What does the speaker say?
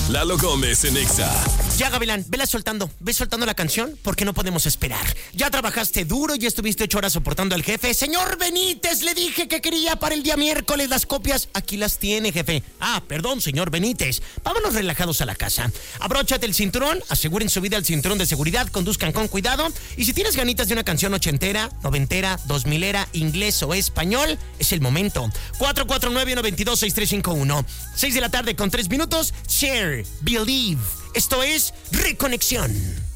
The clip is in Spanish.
Lalo Gómez en Exa. Ya, Gavilán, ve soltando la canción porque no podemos esperar. Ya trabajaste duro, ya estuviste 8 horas soportando al jefe. Señor Benítez, le dije que quería para el día miércoles las copias. Aquí las tiene, jefe. Perdón, señor Benítez. Vámonos relajados a la casa. Abróchate el cinturón, aseguren su vida al cinturón de seguridad, conduzcan con cuidado. Y si tienes ganitas de una canción ochentera, noventera, 2000era, inglés o español, es el momento. 449-122-6351. 6 de la tarde con 3 minutos. Share, believe. Esto es Reconexión.